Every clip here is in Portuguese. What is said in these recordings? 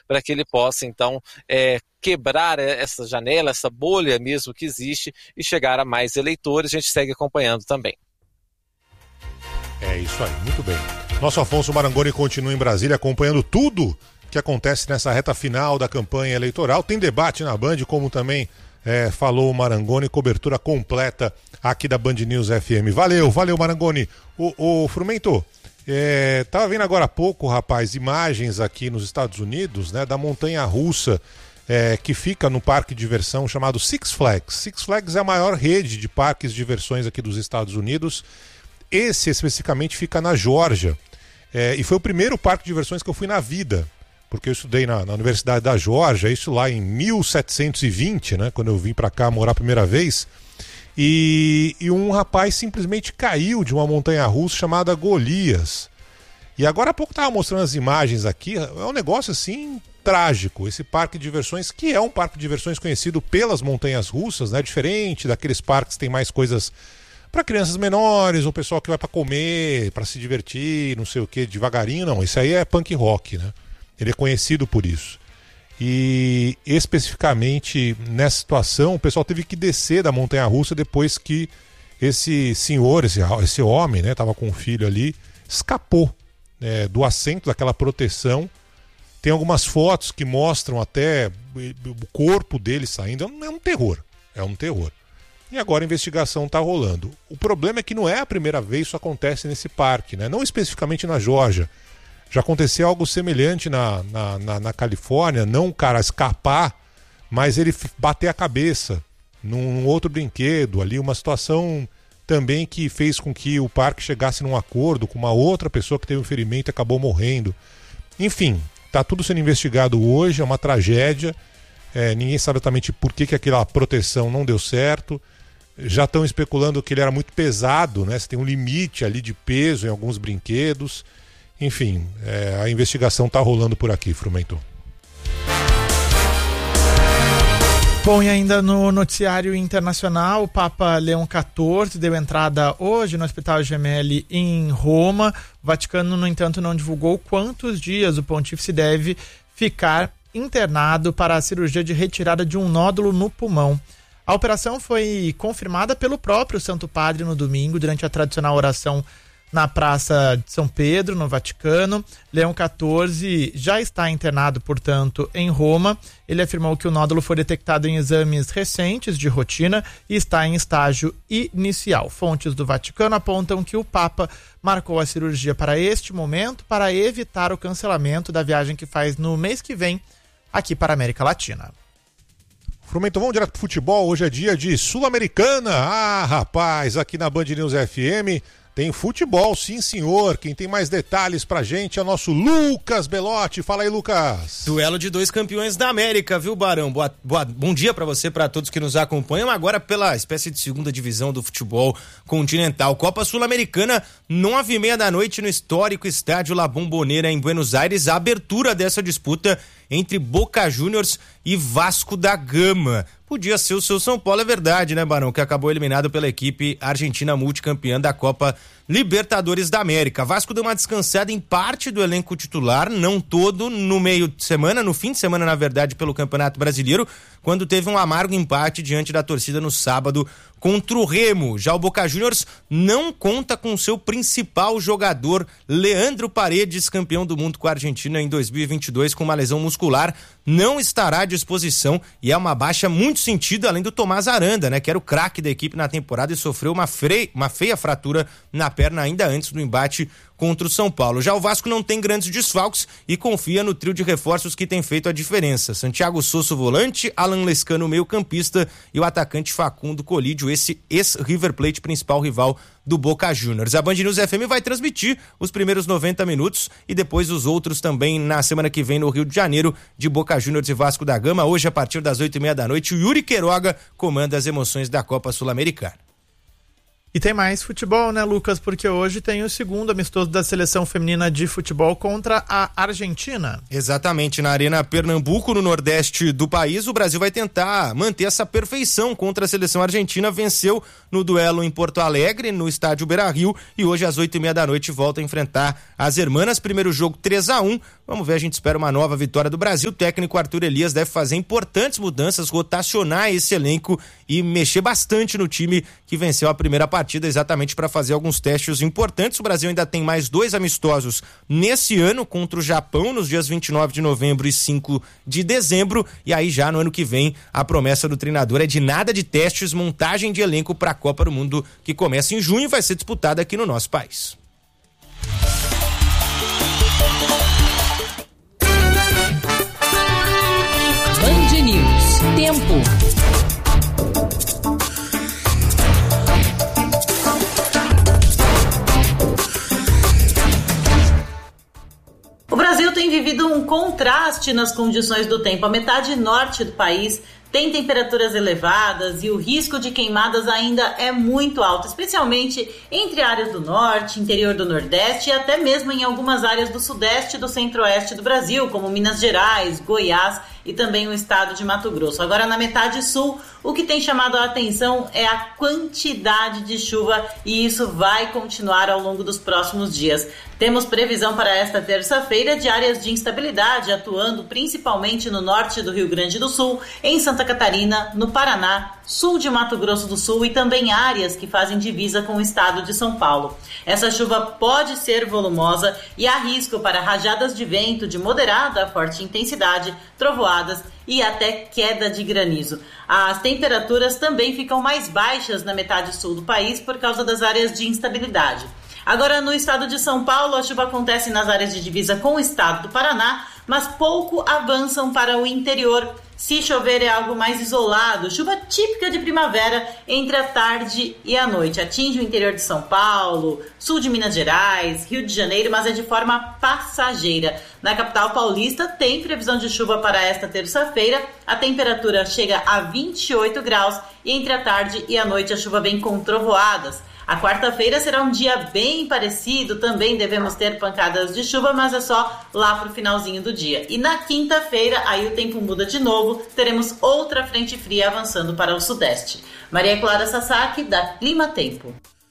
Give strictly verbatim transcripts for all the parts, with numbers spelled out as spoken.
para que ele possa, então, é, quebrar essa janela, essa bolha mesmo que existe e chegar a mais eleitores. A gente segue acompanhando também. É isso aí, muito bem. Nosso Afonso Marangoni continua em Brasília acompanhando tudo que acontece nessa reta final da campanha eleitoral. Tem debate na Band, como também é, falou o Marangoni, cobertura completa aqui da Band News F M. Valeu, valeu Marangoni. O, o Frumento, é, tava vendo agora há pouco, rapaz, imagens aqui nos Estados Unidos, né, da montanha-russa é, que fica no parque de diversão chamado Six Flags. Six Flags é a maior rede de parques de diversões aqui dos Estados Unidos. Esse especificamente fica na Geórgia. É, e foi o primeiro parque de diversões que eu fui na vida, porque eu estudei na, na Universidade da Geórgia, isso lá em mil setecentos e vinte, né, quando eu vim para cá morar a primeira vez, e, e um rapaz simplesmente caiu de uma montanha-russa chamada Golias. E agora há pouco estava mostrando as imagens aqui, é um negócio assim trágico, esse parque de diversões, que é um parque de diversões conhecido pelas montanhas russas, né, diferente daqueles parques que tem mais coisas para crianças menores, ou pessoal que vai para comer, para se divertir, não sei o que, devagarinho. Não, isso aí é punk rock, né? Ele é conhecido por isso. E especificamente nessa situação, o pessoal teve que descer da montanha-russa depois que esse senhor, esse, esse homem, né, tava com um filho ali, escapou, né, do assento daquela proteção. Tem algumas fotos que mostram até o corpo dele saindo. É um terror, é um terror. E agora a investigação está rolando. O problema é que não é a primeira vez que isso acontece nesse parque, né? Não especificamente na Geórgia. Já aconteceu algo semelhante na, na, na, na Califórnia, não o cara escapar, mas ele bater a cabeça num outro brinquedo ali, uma situação também que fez com que o parque chegasse num acordo com uma outra pessoa que teve um ferimento e acabou morrendo. Enfim, está tudo sendo investigado hoje, é uma tragédia, é, ninguém sabe exatamente por que, que aquela proteção não deu certo. Já estão especulando que ele era muito pesado, né? Você tem um limite ali de peso em alguns brinquedos. Enfim, é, a investigação está rolando por aqui, Frumento. Bom, e ainda no noticiário internacional, o Papa Leão quatorze deu entrada hoje no Hospital Gemelli em Roma. O Vaticano, no entanto, não divulgou quantos dias o pontífice deve ficar internado para a cirurgia de retirada de um nódulo no pulmão. A operação foi confirmada pelo próprio Santo Padre no domingo, durante a tradicional oração na Praça de São Pedro, no Vaticano. Leão quatorze já está internado, portanto, em Roma. Ele afirmou que o nódulo foi detectado em exames recentes de rotina e está em estágio inicial. Fontes do Vaticano apontam que o Papa marcou a cirurgia para este momento para evitar o cancelamento da viagem que faz no mês que vem aqui para a América Latina. Frumento, vamos direto pro futebol. Hoje é dia de Sul-Americana. Ah, rapaz, aqui na Band News F M tem futebol, sim senhor. Quem tem mais detalhes pra gente é o nosso Lucas Belotti. Fala aí, Lucas. Duelo de dois campeões da América, viu, Barão? Boa, boa, bom dia pra você, pra todos que nos acompanham. Agora pela espécie de segunda divisão do futebol continental. Copa Sul-Americana, nove e meia da noite no histórico estádio La Bombonera em Buenos Aires. A abertura dessa disputa entre Boca Juniors e Vasco da Gama. Podia ser o seu São Paulo, é verdade, né, Barão? Que acabou eliminado pela equipe argentina multicampeã da Copa Libertadores da América. Vasco deu uma descansada em parte do elenco titular, não todo, no meio de semana, no fim de semana, na verdade, pelo Campeonato Brasileiro, quando teve um amargo empate diante da torcida no sábado contra o Remo. Já o Boca Juniors não conta com seu principal jogador, Leandro Paredes, campeão do mundo com a Argentina em dois mil e vinte e dois, com uma lesão muscular, não estará à disposição e é uma baixa muito sentida, além do Tomás Aranda, né, que era o craque da equipe na temporada e sofreu uma, fre... uma feia fratura na perna ainda antes do embate contra o São Paulo. Já o Vasco não tem grandes desfalques e confia no trio de reforços que tem feito a diferença. Santiago Sosso, volante, Alan Lescano, meio campista, e o atacante Facundo Colídio, esse ex-River Plate, principal rival do Boca Juniors. A Band News F M vai transmitir os primeiros noventa minutos e depois os outros também na semana que vem no Rio de Janeiro, de Boca Juniors e Vasco da Gama. Hoje, a partir das oito e meia da noite, o Yuri Queiroga comanda as emoções da Copa Sul-Americana. E tem mais futebol, né, Lucas? Porque hoje tem o segundo amistoso da seleção feminina de futebol contra a Argentina. Exatamente, na Arena Pernambuco, no nordeste do país, o Brasil vai tentar manter essa perfeição contra a seleção argentina. Venceu no duelo em Porto Alegre, no estádio Beira-Rio, e hoje às oito e meia da noite volta a enfrentar as hermanas. Primeiro jogo três a um, Vamos ver, a gente espera uma nova vitória do Brasil. O técnico Arthur Elias deve fazer importantes mudanças, rotacionar esse elenco e mexer bastante no time que venceu a primeira partida, exatamente para fazer alguns testes importantes. O Brasil ainda tem mais dois amistosos nesse ano, contra o Japão nos dias vinte e nove de novembro e cinco de dezembro, e aí já no ano que vem a promessa do treinador é de nada de testes, montagem de elenco para a Copa do Mundo, que começa em junho e vai ser disputada aqui no nosso país. Band News. Tempo. O Brasil tem vivido um contraste nas condições do tempo. A metade norte do país tem temperaturas elevadas e o risco de queimadas ainda é muito alto, especialmente entre áreas do norte, interior do nordeste e até mesmo em algumas áreas do sudeste e do centro-oeste do Brasil, como Minas Gerais, Goiás e também o estado de Mato Grosso. Agora, na metade sul, o que tem chamado a atenção é a quantidade de chuva e isso vai continuar ao longo dos próximos dias. Temos previsão para esta terça-feira de áreas de instabilidade atuando principalmente no norte do Rio Grande do Sul, em Santa Catarina, no Paraná, sul de Mato Grosso do Sul e também áreas que fazem divisa com o estado de São Paulo. Essa chuva pode ser volumosa e há risco para rajadas de vento de moderada a forte intensidade, trovoadas e até queda de granizo. As temperaturas também ficam mais baixas na metade sul do país por causa das áreas de instabilidade. Agora, no estado de São Paulo, a chuva acontece nas áreas de divisa com o estado do Paraná, mas pouco avançam para o interior. Se chover é algo mais isolado, chuva típica de primavera entre a tarde e a noite. Atinge o interior de São Paulo, sul de Minas Gerais, Rio de Janeiro, mas é de forma passageira. Na capital paulista tem previsão de chuva para esta terça-feira. A temperatura chega a vinte e oito graus e entre a tarde e a noite a chuva vem com trovoadas. A quarta-feira será um dia bem parecido, também devemos ter pancadas de chuva, mas é só lá para o finalzinho do dia. E na quinta-feira, aí o tempo muda de novo, teremos outra frente fria avançando para o sudeste. Maria Clara Sasaki, da Clima Tempo.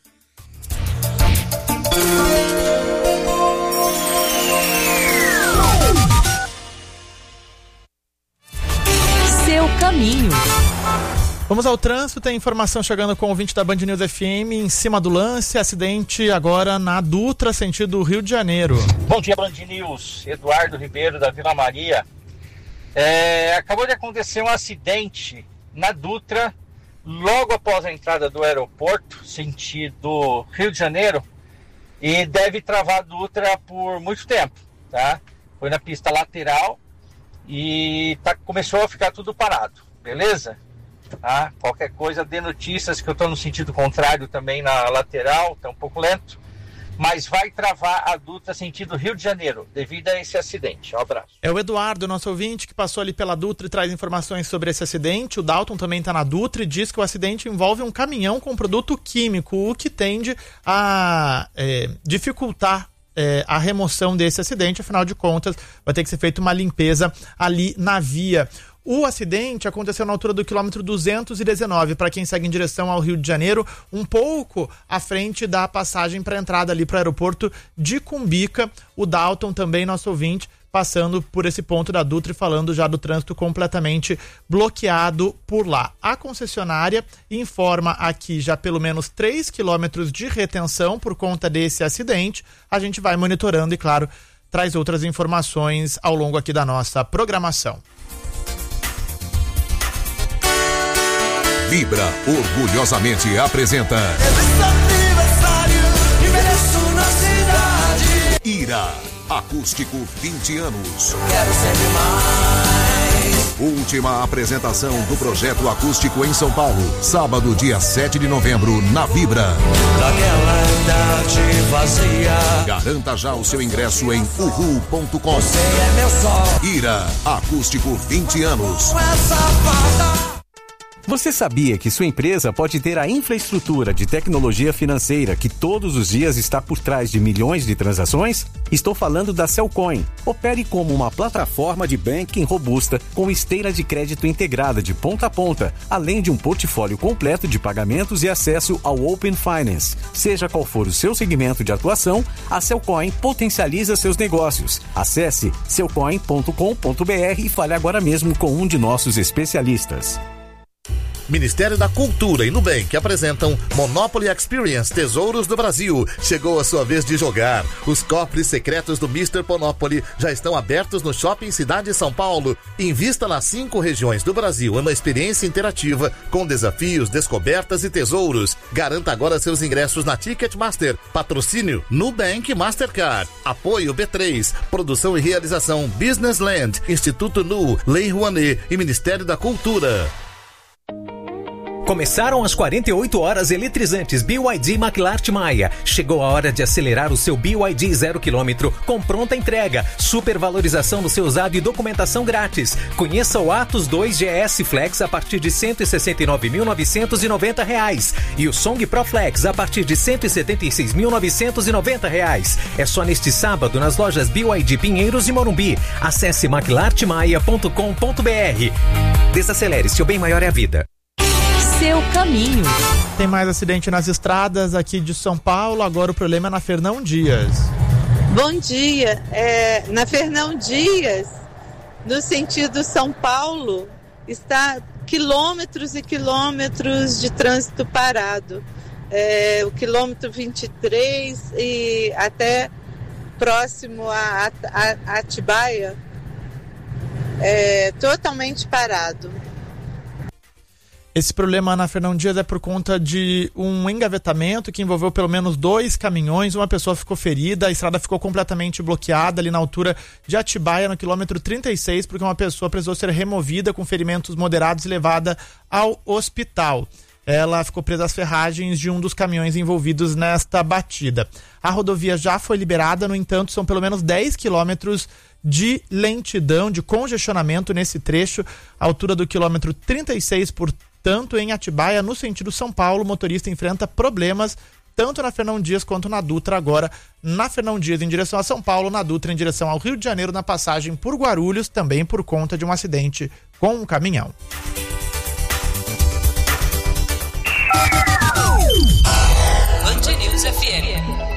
Seu caminho. Vamos ao trânsito, tem informação chegando com o ouvinte da Band News F M em cima do lance, acidente agora na Dutra, sentido Rio de Janeiro. Bom dia, Band News, Eduardo Ribeiro da Vila Maria. É, acabou de acontecer um acidente na Dutra, logo após a entrada do aeroporto, sentido Rio de Janeiro, e deve travar a Dutra por muito tempo, tá? Foi na pista lateral e tá, começou a ficar tudo parado, beleza? Ah, qualquer coisa, dê notícias que eu estou no sentido contrário também na lateral, está um pouco lento, mas vai travar a Dutra sentido Rio de Janeiro devido a esse acidente. Um abraço. É o Eduardo, nosso ouvinte, que passou ali pela Dutra e traz informações sobre esse acidente. O Dalton também está na Dutra e diz que o acidente envolve um caminhão com produto químico, o que tende a é, dificultar É, a remoção desse acidente. Afinal de contas, vai ter que ser feita uma limpeza ali na via. O acidente aconteceu na altura do quilômetro duzentos e dezenove, para quem segue em direção ao Rio de Janeiro, um pouco à frente da passagem para entrada ali para o aeroporto de Cumbica. O Dalton também, nosso ouvinte, passando por esse ponto da Dutra e falando já do trânsito completamente bloqueado por lá. A concessionária informa aqui já pelo menos três quilômetros de retenção por conta desse acidente. A gente vai monitorando e, claro, traz outras informações ao longo aqui da nossa programação. Vibra orgulhosamente apresenta Ira Acústico vinte anos. Quero sempre mais. Última apresentação do projeto acústico em São Paulo, sábado, dia sete de novembro, na Vibra. Daquela idade vazia. Garanta já o seu ingresso em uhu ponto com. Você é meu sol. Ira Acústico vinte anos. Essa fada. Você sabia que sua empresa pode ter a infraestrutura de tecnologia financeira que todos os dias está por trás de milhões de transações? Estou falando da Cellcoin. Opere como uma plataforma de banking robusta com esteira de crédito integrada de ponta a ponta, além de um portfólio completo de pagamentos e acesso ao Open Finance. Seja qual for o seu segmento de atuação, a Cellcoin potencializa seus negócios. Acesse cellcoin ponto com ponto b r e fale agora mesmo com um de nossos especialistas. Ministério da Cultura e Nubank apresentam Monopoly Experience Tesouros do Brasil. Chegou a sua vez de jogar. Os cofres secretos do mister Monopoly já estão abertos no Shopping Cidade São Paulo. Invista nas cinco regiões do Brasil em uma experiência interativa com desafios, descobertas e tesouros. Garanta agora seus ingressos na Ticketmaster. Patrocínio Nubank Mastercard. Apoio B três. Produção e realização Businessland, Instituto Nu, Lei Rouanet e Ministério da Cultura. Começaram as quarenta e oito horas eletrizantes B Y D McLart Maia. Chegou a hora de acelerar o seu B Y D zero quilômetro com pronta entrega, supervalorização no seu usado e documentação grátis. Conheça o Atos dois G S Flex a partir de cento e sessenta e nove mil novecentos e noventa reais e o Song Pro Flex a partir de cento e setenta e seis mil novecentos e noventa reais. É só neste sábado nas lojas B Y D Pinheiros e Morumbi. Acesse mclart maia ponto com ponto b r. Desacelere, seu bem maior é a vida. Seu caminho. Tem mais acidente nas estradas aqui de São Paulo, agora o problema é na Fernão Dias. Bom dia, é, na Fernão Dias, no sentido São Paulo, está quilômetros e quilômetros de trânsito parado. É, o quilômetro vinte e três e até próximo a, a, a Atibaia, é totalmente parado. Esse problema na Fernão Dias é por conta de um engavetamento que envolveu pelo menos dois caminhões, uma pessoa ficou ferida, a estrada ficou completamente bloqueada ali na altura de Atibaia, no quilômetro trinta e seis, porque uma pessoa precisou ser removida com ferimentos moderados e levada ao hospital. Ela ficou presa às ferragens de um dos caminhões envolvidos nesta batida. A rodovia já foi liberada, no entanto, são pelo menos dez quilômetros de lentidão, de congestionamento nesse trecho, à altura do quilômetro trinta e seis, portanto, em Atibaia, no sentido São Paulo, o motorista enfrenta problemas tanto na Fernão Dias quanto na Dutra. Agora, na Fernão Dias em direção a São Paulo, na Dutra em direção ao Rio de Janeiro, na passagem por Guarulhos, também por conta de um acidente com um caminhão. Band News F M.